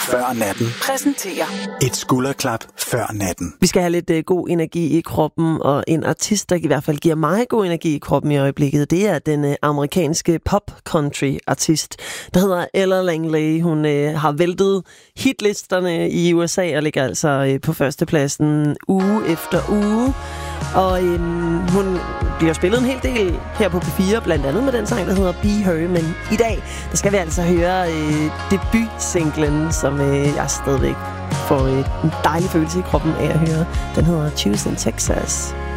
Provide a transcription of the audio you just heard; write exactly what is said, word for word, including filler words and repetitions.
før natten præsenterer et skulderklap før natten. Vi skal have lidt uh, god energi i kroppen, og en artist, der i hvert fald giver mig god energi i kroppen i øjeblikket, det er den uh, amerikanske pop-country-artist, der hedder Ella Langley. Hun uh, har væltet hitlisterne i U S A og ligger altså uh, på førstepladsen uge efter uge. Og øhm, hun bliver spillet en hel del her på P fire, blandt andet med den sang, der hedder Be Her. Men i dag, der skal vi altså høre øh, debutsinglen, som øh, jeg stadigvæk får øh, en dejlig følelse i kroppen af at høre. Den hedder Choose in Texas.